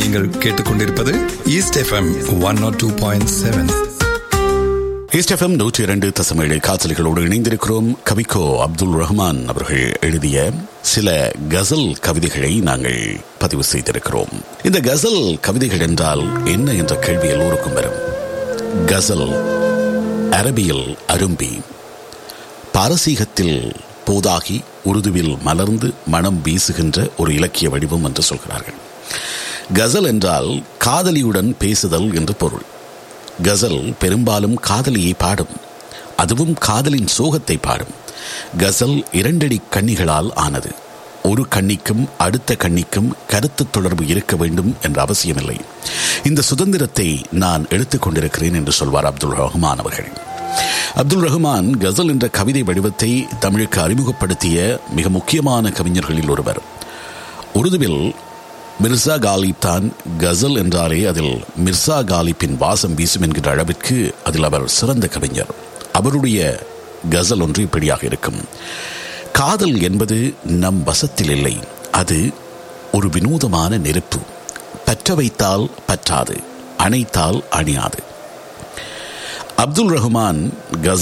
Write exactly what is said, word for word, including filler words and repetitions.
நீங்கள் கேட்டுக்கொண்டிருப்பது east FM one not two point seven. East FM நூற்றி இரண்டு தசமேழு காற்றலைகளோடு இணைந்திருக்கிறோம். கவிக்கோ அப்துல் ரஹ்மான் அவர்கள் எழுதிய சில கசல் கவிதைகளை நாங்கள் பதிவு செய்திருக்கிறோம். இந்த கசல் கவிதைகள் என்றால் என்ன என்ற கேள்வி எல்லோருக்கும் வரும். கசல் அரபியில் அரும்பி, பாரசீகத்தில் போதாகி, உருதுவில் மலர்ந்து மனம் வீசுகின்ற ஒரு இலக்கிய வடிவம் என்று சொல்கிறார்கள். கசல் என்றால் காதலியுடன் பேசுதல் என்று பொருள். கசல் பெரும்பாலும் காதலியை பாடும், அதுவும் காதலின் சோகத்தை பாடும். கசல் இரண்டடி கண்ணிகளால் ஆனது. ஒரு கண்ணிக்கும் அடுத்த கண்ணிக்கும் கருத்து தொடர்பு இருக்க வேண்டும் என்ற அவசியமில்லை. இந்த சுதந்திரத்தை நான் எடுத்துக்கொண்டிருக்கிறேன் என்று சொல்வார் அப்துல் ரஹ்மான் அவர்கள். அப்துல் ரஹ்மான் கசல் என்ற கவிதை வடிவத்தை தமிழுக்கு அறிமுகப்படுத்திய மிக முக்கியமான கவிஞர்களில் ஒருவர். உருதுவில் மிர்சா காலிப் தான். கசல் என்றாலே அதில் மிர்சா காலிப்பின் வாசம் வீசும் என்கிற அளவிற்கு அதில் அவர் சிறந்த கவிஞர். அவருடைய கசல் ஒன்று இப்படியாக இருக்கும். காதல் என்பது நம் வசத்தில் இல்லை, அது ஒரு வினோதமான நெருப்பு. பற்ற வைத்தால் பற்றாது, அணைத்தால் அணியாது. அப்துல் ரஹ்மான் கசல்